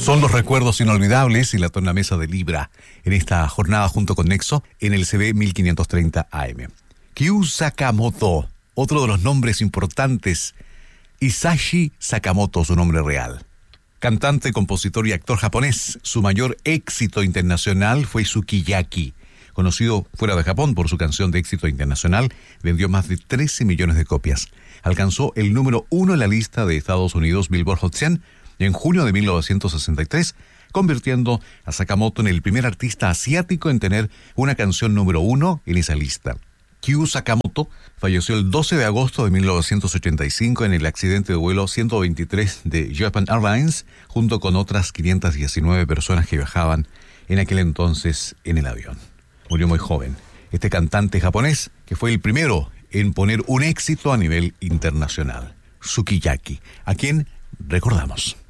Son los recuerdos inolvidables y la tornamesa de Libra en esta jornada junto con Nexo en el CB 1530 AM. Kyu Sakamoto, otro de los nombres importantes. Hisashi Sakamoto, su nombre real. Cantante, compositor y actor japonés. Su mayor éxito internacional fue Sukiyaki. Conocido fuera de Japón por su canción de éxito internacional, vendió más de 13 millones de copias. Alcanzó el número 1 en la lista de Estados Unidos Billboard Hot 100 en junio de 1963, convirtiendo a Sakamoto en el primer artista asiático en tener una canción número 1 en esa lista. Kyu Sakamoto falleció el 12 de agosto de 1985 en el accidente de vuelo 123 de Japan Airlines, junto con otras 519 personas que viajaban en aquel entonces en el avión. Murió muy joven. Este cantante japonés, que fue el primero en poner un éxito a nivel internacional, Sukiyaki, a quien recordamos.